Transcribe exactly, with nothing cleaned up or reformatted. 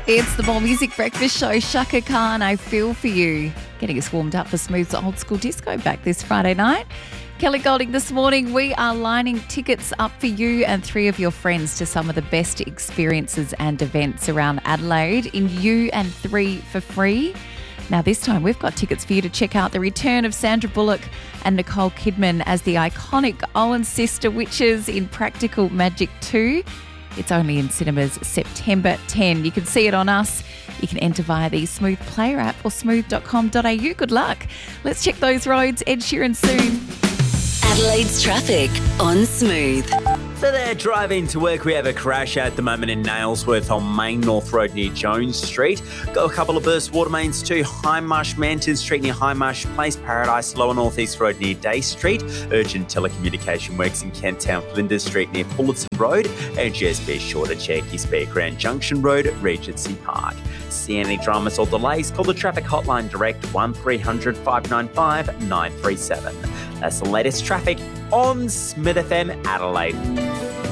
It's the More Music Breakfast Show. Shaka Khan, I Feel For You. Getting us warmed up for Smooth's Old School Disco back this Friday night. Kelly Golding this morning, we are lining tickets up for you and three of your friends to some of the best experiences and events around Adelaide in You and Three for free. Now this time we've got tickets for you to check out the return of Sandra Bullock and Nicole Kidman as the iconic Owen sister witches in Practical Magic two. It's only in cinemas September tenth. You can see it on us. You can enter via the Smooth Player app or smooth dot com dot a u. Good luck. Let's check those roads. Ed Sheeran soon. Adelaide's traffic on Smooth. So they're driving to work. We have a crash at the moment in Nailsworth on Main North Road near Jones Street. Got a couple of burst water mains too. Highmarsh Manton Street near Highmarsh Place, Paradise, Lower North East Road near Day Street. Urgent telecommunication works in Kent Town, Flinders Street near Fullerton Road. And just be sure to check your spare Grand Junction Road at Regency Park. See any dramas or delays? Call the traffic hotline direct one three hundred five nine five nine three seven. That's the latest traffic on Smith F M Adelaide.